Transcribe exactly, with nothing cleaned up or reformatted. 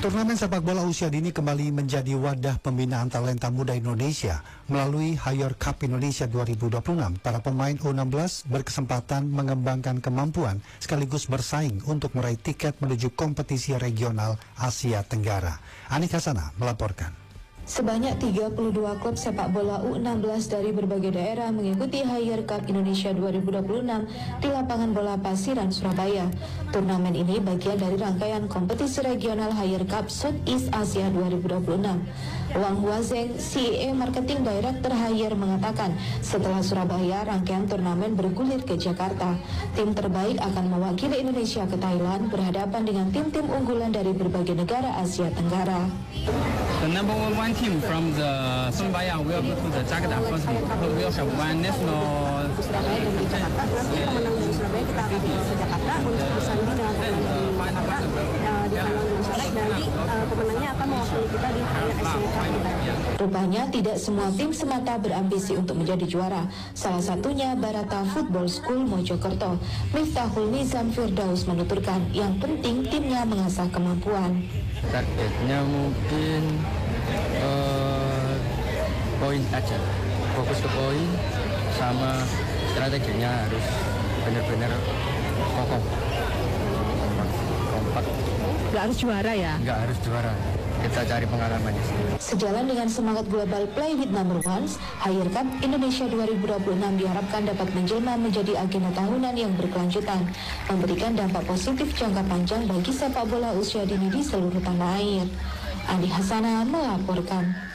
Turnamen sepak bola usia dini kembali menjadi wadah pembinaan talenta muda Indonesia. Melalui Hayor Cup Indonesia dua ribu dua puluh enam, para pemain U enam belas berkesempatan mengembangkan kemampuan sekaligus bersaing untuk meraih tiket menuju kompetisi regional Asia Tenggara. Anik Hasanah melaporkan. Sebanyak tiga puluh dua klub sepak bola U enam belas dari berbagai daerah mengikuti Hayor Cup Indonesia dua ribu dua puluh enam di lapangan bola Pasiran, Surabaya. Turnamen ini bagian dari rangkaian kompetisi regional Hayor Cup Southeast Asia dua ribu dua puluh enam. Wang Huazeng, C E O Marketing Director Hayor, mengatakan setelah Surabaya, rangkaian turnamen bergulir ke Jakarta. Tim terbaik akan mewakili Indonesia ke Thailand berhadapan dengan tim-tim unggulan dari berbagai negara Asia Tenggara. The number one team from the Surabaya will go to the Jakarta first. We will have one national. Surabaya dan di Jakarta, nanti pemenang dari Surabaya kita akan ke Jakarta untuk bersanding dengan pemenang dari Jakarta uh, di Thailand dan Surabaya. Nanti uh, pemenangnya akan mewakili kita di Asia Tenggara. Rupanya tidak semua tim semata berambisi untuk menjadi juara. Salah satunya Barata Football School Mojokerto. Miftahul Nizam Firdaus menuturkan yang penting timnya mengasah kemampuan. Targetnya mungkin uh, poin aja, fokus ke poin, sama strateginya harus benar-benar kokoh, kompak. Nggak harus juara ya? Nggak harus juara, kita cari pengalamannya. Sejalan dengan semangat global Play with Number Ones, Hayor Cup Indonesia dua ribu dua puluh enam diharapkan dapat menjelma menjadi agenda tahunan yang berkelanjutan, memberikan dampak positif jangka panjang bagi sepak bola usia dini di seluruh tanah air. Anik Hasanah melaporkan.